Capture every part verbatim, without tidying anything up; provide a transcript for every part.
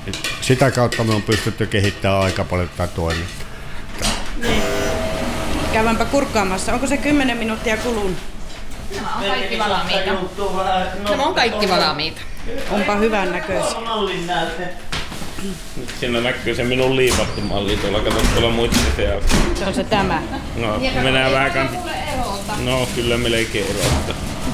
Sitä kautta me on pystytty kehittämään aika paljon tätä toimintaa. Niin. Käydäänpä kurkkaamassa. Onko se kymmenen minuuttia kulunut? Nämä on kaikki valmiita. Nämä on kaikki valmiita. Onpa hyvän näköisiä. Siinä näkyy se minun liipattu malli tuolla, kato tuolla muiden seassa. Se on se tämä. No, mennään vähän kans... No, kyllä melkein erottaa.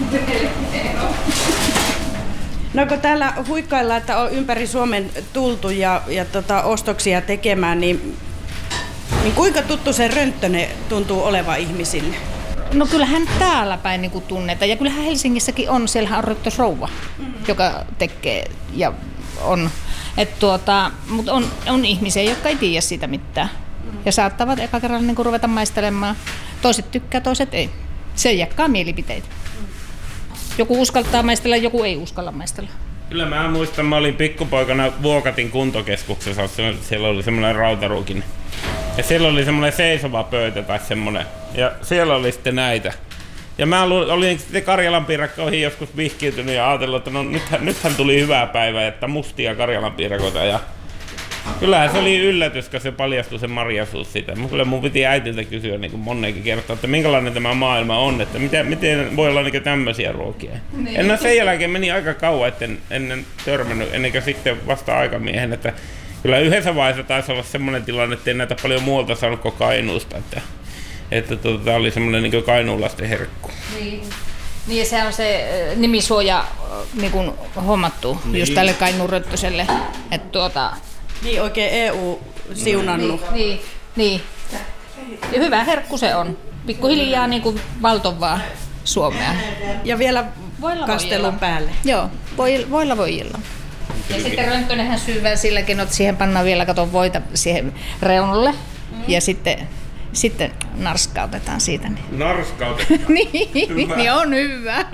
No kun täällä huikkaillaan, että on ympäri Suomen tultu ja, ja tota, ostoksia tekemään, niin, niin kuinka tuttu se Rönttönen tuntuu olevan ihmisille? No kyllähän täällä päin niin kuin tunnetaan ja kyllähän Helsingissäkin on, siellähän on Rönttösrouva, mm-hmm. joka tekee ja on. Et tuota, mutta on, on ihmisiä, jotka ei tiedä siitä mitään mm-hmm. ja saattavat eka kerralla niin kuin ruveta maistelemaan. Toiset tykkää, toiset ei. Se jakaa mielipiteitä. Joku uskaltaa maistella, joku ei uskalla maistella. Kyllä mä muistan, mä olin pikkupoikana Vuokatin kuntokeskuksessa, siellä oli semmoinen rautaruukin. Ja siellä oli semmoinen seisova pöytä tai semmoinen. Ja siellä oli sitten näitä. Ja mä olin sitten Karjalan piirakkoihin joskus vihkiytynyt ja ajatellut, että no nythän, nythän tuli hyvää päivää, että mustia Karjalan piirakoita. Ja kyllähän se oli yllätys, kun se paljastui se marjasuus siitä. Kyllä mun piti äitiltä kysyä niin kuin moneenkin kertaa, että minkälainen tämä maailma on, että miten, miten voi olla niin tämmöisiä ruokia. Niin. Ennen sen jälkeen meni aika kauan, etten ennen törmännyt, ennen kuin sitten vasta aikamiehen, että kyllä yhdessä vaiheessa taisi olla semmoinen tilanne, että ei näitä paljon muualta saanut kuin Kainuusta, että, että tota, tämä oli semmoinen niin kainuulaisten herkku. Niin. Niin ja se on se nimisuoja niin kuin hommattu niin. Just tälle Kainuun Rönttöselle, että tuota... Niin oikein E U-siunannut. Niin, niin, niin. Ja hyvä herkku se on. Pikkuhiljaa niin kuin valtovaa Suomea. Ja vielä voilla kastelun voijilla. Päälle. Joo, voi, voilla voijilla. Ja sitten Rönttönenhän syyvää silläkin, että siihen pannaan vielä katon voita siihen reunalle. Mm. Ja sitten, sitten narskautetaan siitä. Niin. Narskautetaan? niin, niin on hyvä.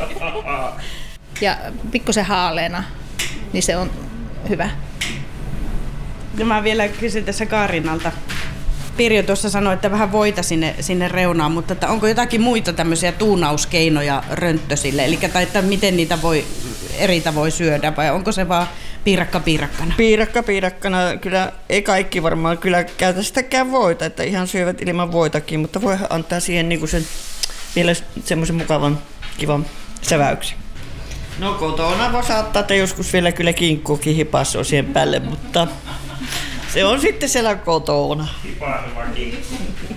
Ja pikkusen haaleena, niin se on hyvä. Ja mä vielä kysyn tässä Kaarinalta. Pirjo tuossa sanoi, että vähän voita sinne, sinne reunaan, mutta että onko jotakin muita tämmöisiä tuunauskeinoja rönttösille? Eli tai että miten niitä voi eri tavoin syödä vai onko se vaan piirakka piirakkana? Piirakka piirakkana. Kyllä ei kaikki varmaan kyllä käytä sitäkään voita, että ihan syövät ilman voitakin, mutta voi antaa siihen niinku sen, vielä semmoisen mukavan kivan säväyksen. No kotona voi saattaa, että joskus vielä kyllä kinkkuukin hipassa on siihen päälle, mutta se on sitten siellä kotona. Hipaseva kinkku.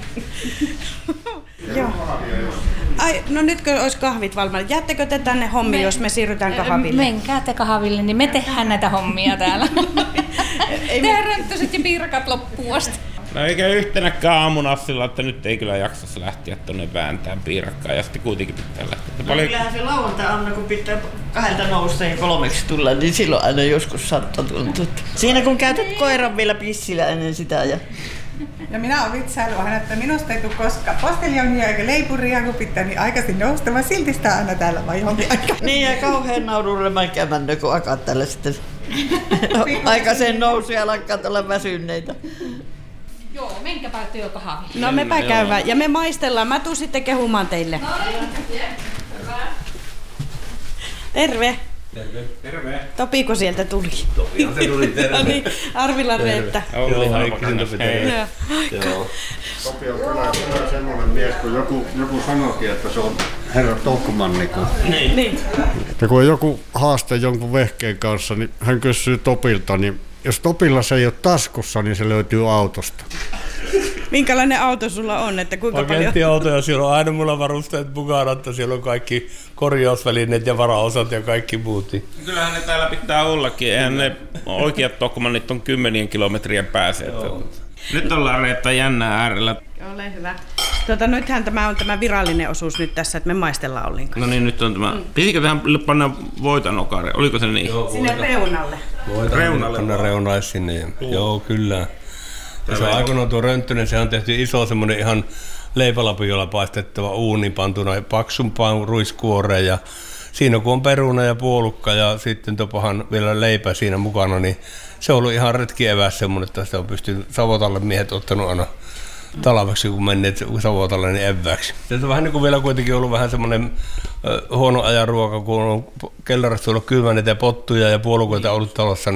Joo. Ai, no nytkö olisi kahvit valmiina? Jäättekö te tänne hommiin, me, jos me siirrytään kahville? Menkää te kahville, niin me tehdään näitä hommia täällä. Tehdään rönttöset ja piirakat loppuun asti. No eikä yhtenäkään aamuna sillä, että nyt ei kyllä jaksas lähteä tuonne vääntään piirakkaa ja sitten kuitenkin pitää lähteä. No paljon... Kyllähän se lauantai-aamuna, kun pitää kahdelta nousta ja kolmeksi tulla, niin silloin aina joskus saattaa tuntua. Siinä kun käytät koiran vielä pissillä ennen sitä. Ja, ja minä olen vitsailu aina, että minusta ei tule koskaan posteljonia eikä leipuria, kun pitää niin aikaisin nousta, vaan silti sitä aina täällä vai johonkin aikaan. Niin ja kauhean naudulle mä kämännö, kun alkaa tällä sitten aikaiseen nousu ja lakkaat olla väsyneitä. Joo, menkääpä työ kahville. No mepä käydään ja me maistellaan. Mä tuun sitten kehumaan teille. No niin, hyvä. Terve. Terve. Terve. Topiko sieltä tuli? Topihan se tuli, terve. No niin, Arvila Reetta. Joo, Heikkisin Topi, terve. Joo. Topi on kyllä, kyllä semmoinen mies, kun joku, joku sanoikin, että se on herra Tokmanni. Kun, niin. niin. että kun on joku haaste jonkun vehkeen kanssa, niin hän kysyy Topilta, niin jos Topilla se ei ole taskussa, niin se löytyy autosta. Minkälainen auto sulla on? Että kuinka Pakettiautoja, siellä on aina mulla varusteet mukana, että siellä on kaikki korjausvälineet ja varaosat ja kaikki muut. Kyllähän ne täällä pitää ollakin. Eihän ne oikeat Tokmannit on kymmenien kilometrien päässä. Nyt ollaan Reetta jännää äärellä. Ole hyvä. Tuota, nythän tämä on tämä virallinen osuus nyt tässä, että me maistellaan ollenkaan. No niin, nyt on tämä. Mm. Pitikö tähän panna voita nokare? Oliko se niin? Joo, sinne reunalle. Voita reunalle. Panna reunalle sinne. Ja, joo, kyllä. Ja se on aikoinaan tuo Rönttönen, sehän on tehty iso semmoinen ihan leipälapiolla paistettava uuni pantuna paksumpaan ruiskuoreen. Ja siinä kun on peruna ja puolukka ja sitten topahan vielä leipä siinä mukana, niin se on ollut ihan retki eväs semmoinen, että sitä on pystynyt Savotalle miehet ottanut aina talveksi, kun menneet Savotalle niin evääksi. Se on vähän niin kuin vielä kuitenkin ollut vähän semmoinen huono ajan ruoka, kun on kellarissa ollut kylmäneitä ja pottuja ja puolukoita ollut talossa.